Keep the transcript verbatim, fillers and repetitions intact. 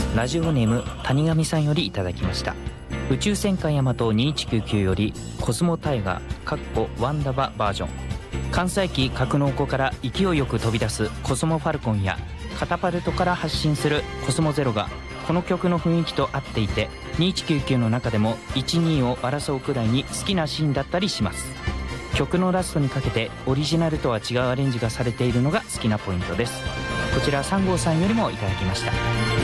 ラジオネーム谷上さんよりいただきました。宇宙戦艦ヤマトにせんひゃくきゅうじゅうきゅうよりコスモタイガーかっこワンダババージョン。関西機格納庫から勢いよく飛び出すコスモファルコンやカタパルトから発信するコスモゼロがこの曲の雰囲気と合っていて、にせんきゅうじゅうきゅうの中でもいち、にを争うくらいに好きなシーンだったりします。曲のラストにかけてオリジナルとは違うアレンジがされているのが好きなポイントです。こちらさん号さんよりもいただきました。